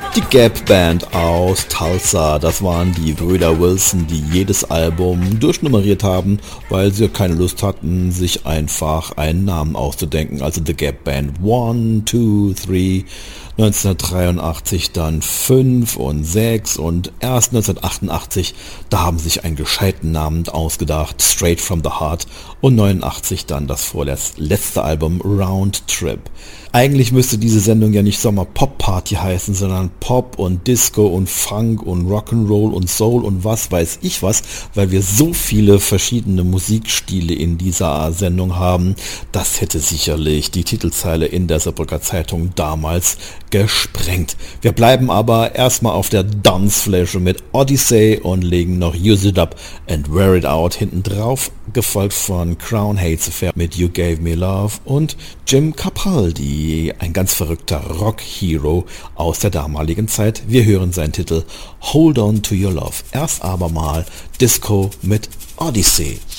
Die Gap Band aus Tulsa, das waren die Brüder Wilson, die jedes Album durchnummeriert haben, weil sie keine Lust hatten, sich einfach einen Namen auszudenken. Also The Gap Band 1, 2, 3, 1983 dann 5 und 6 und erst 1988, da haben sie sich einen gescheiten Namen ausgedacht, Straight from the Heart, und 89 dann das vorletzte Album Round Trip. Eigentlich müsste diese Sendung ja nicht Sommer Pop Party heißen, sondern Pop und Disco und Funk und Rock'n'Roll und Soul und was weiß ich was, weil wir so viele verschiedene Musikstile in dieser Sendung haben. Das hätte sicherlich die Titelzeile in der Saarbrücker Zeitung damals gesprengt. Wir bleiben aber erstmal auf der Dancefläche mit Odyssey und legen noch Use It Up and Wear It Out hinten drauf, gefolgt von Crown Hates Affair mit You Gave Me Love und Jim Capaldi, ein ganz verrückter Rock-Hero aus der damaligen Zeit. Wir hören seinen Titel Hold On To Your Love. Erst aber mal Disco mit Odyssey.